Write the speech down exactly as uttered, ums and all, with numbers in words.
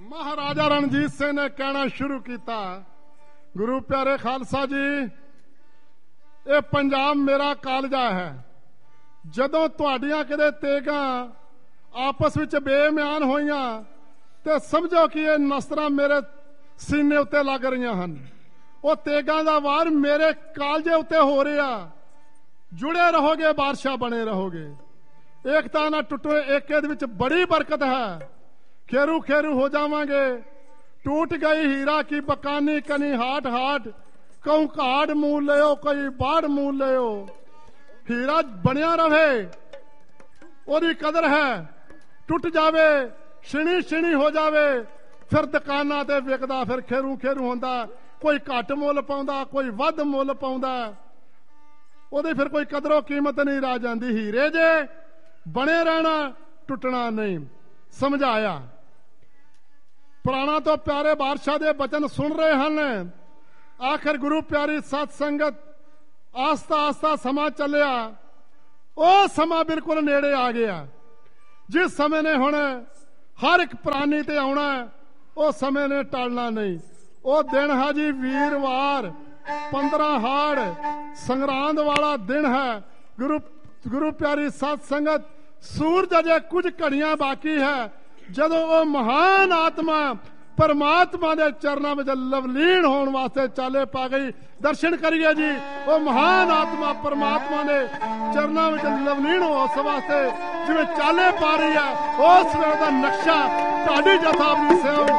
महाराजा रणजीत सिंह ने कहना शुरू किया, गुरु प्यारे खालसा जी, ये पंजाब मेरा कालजा है। जदों तुहाडियां किते तेगां आपस विच बेईमान होईयां ते समझो कि ये नसरां मेरे सीने उत्ते लग रहीआं हन। वो तेगां दा वार मेरे कालजे उत्ते हो रहा। जुड़े रहोगे बादशाह बने रहोगे। एकता ना टुटो, एके दे विच बड़ी बरकत है। खेरू खेरू हो जावांगे। टूट गई हीरा की बकानी कनी हाट हाट, कहूं घाट मूल लियो कोई बाढ़ मूल लियो। हीरा बनिया रहे, ओदी कदर है। टुट जावे छिणी छिणी हो जावे, फिर दुकानां ते विकदा, फिर खेरू खेरू होंदा। कोई घट मुल पाउंदा, कोई वध मुल पाउंदा, ओदी फिर कोई कदरों कीमत नहीं रह जांदी। हीरे जे बने रहना, टुटना नहीं। समझाया। पुराना तो प्यारे बादशाह दे बचन सुन रहे हैं। आखिर गुरु प्यारी सत संगत आस्ता आस्ता समा चलिया। वो समा बिल्कुल नेड़े आ गया जिस समय ने हुण हर एक प्राणी ते आउणा, उस समय ने टलना नहीं। वो दिन है जी वीरवार, पंद्रह हाड़ संग्रांद वाला दिन है। गुरु गुरु प्यारी सत संगत, सूरज अजे कुछ घड़ियां बाकी है जदों वो महान आत्मा परमात्मा के चरणों में लवलीन होने वास्ते चाले पा गई। दर्शन करिए जी, वो महान आत्मा परमात्मा ने चरणों में लवलीन हो उस वास्ते जिवें चाले पा रही है। उस वेले दा नक्शा तुहाडी जथा अपनी सेवा